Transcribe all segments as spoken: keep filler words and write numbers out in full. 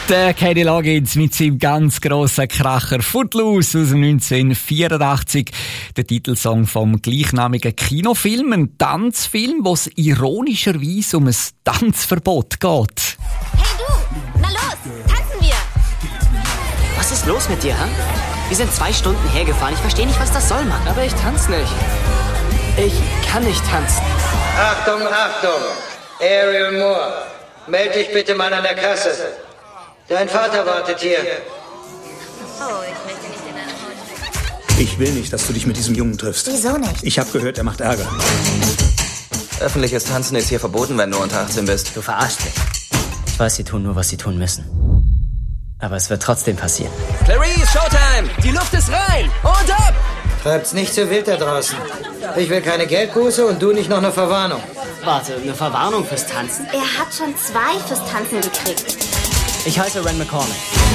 Der Kenny Loggins mit seinem ganz grossen Kracher Footloose aus dem neunzehnhundertvierundachtzig. Der Titelsong vom gleichnamigen Kinofilm. Ein Tanzfilm, wo es ironischerweise um ein Tanzverbot geht. Hey du, na los, tanzen wir! Was ist los mit dir, hä? Wir sind zwei Stunden hergefahren. Ich verstehe nicht, was das soll, Mann. Aber ich tanze nicht. Ich kann nicht tanzen. Achtung, Achtung! Ariel Moore, meld dich bitte mal an der Kasse. Dein Vater wartet hier. Oh, ich möchte nicht in deiner Haut. Ich will nicht, dass du dich mit diesem Jungen triffst. Wieso nicht? Ich habe gehört, er macht Ärger. Öffentliches Tanzen ist hier verboten, wenn du unter achtzehn bist. Du verarschst mich. Ich weiß, sie tun nur, was sie tun müssen. Aber es wird trotzdem passieren. Clarice, Showtime! Die Luft ist rein! Und ab! Treibt's nicht so wild da draußen. Ich will keine Geldbuße und du nicht noch eine Verwarnung. Warte, eine Verwarnung fürs Tanzen? Er hat schon zwei fürs Tanzen gekriegt. Ich heiße Ren McCormick.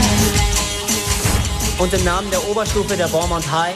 Und im Namen der Oberstufe der Beaumont High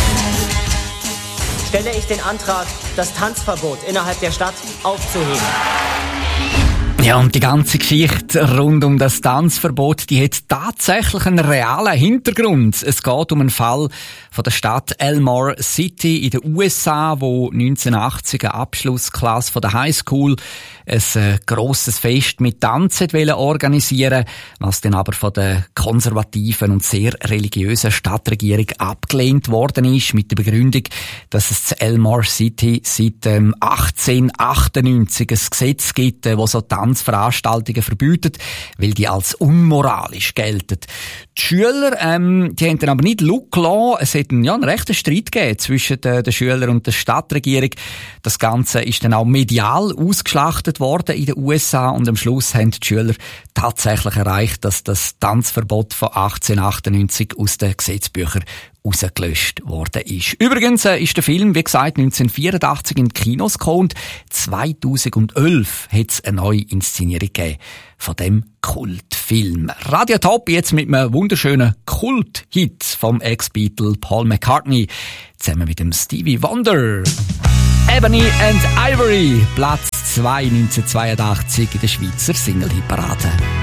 stelle ich den Antrag, das Tanzverbot innerhalb der Stadt aufzuheben. Ja, und die ganze Geschichte rund um das Tanzverbot, die hat tatsächlich einen realen Hintergrund. Es geht um einen Fall von der Stadt Elmore City in den U S A, wo neunzehnhundertachtzig eine Abschlussklasse von der Highschool ein äh, grosses Fest mit Tanzen organisieren, was dann aber von der konservativen und sehr religiösen Stadtregierung abgelehnt worden ist, mit der Begründung, dass es zu Elmore City seit ähm, achtzehnhundertachtundneunzig ein Gesetz gibt, äh, wo so Tanzveranstaltungen verbietet, weil die als unmoralisch gelten. Die Schüler, ähm, die haben dann aber nicht Look gelassen. Es hat einen, ja, einen rechten Streit gegeben zwischen den, den Schülern und der Stadtregierung. Das Ganze ist dann auch medial ausgeschlachtet worden in den U S A und am Schluss haben die Schüler tatsächlich erreicht, dass das Tanzverbot von achtzehnhundertachtundneunzig aus den Gesetzbüchern rausgelöscht worden ist. Übrigens äh, ist der Film, wie gesagt, neunzehnhundertvierundachtzig in die Kinos gekommen und zweitausendelf hat es eine neue Inszenierung gegeben von dem Kultfilm. Radio Top jetzt mit einem wunderschönen Kult-Hit vom Ex-Beatle Paul McCartney zusammen mit dem Stevie Wonder. Ebony and Ivory, Platz zwei neunzehnhundertzweiundachtzig in der Schweizer Single-Hit-Parade.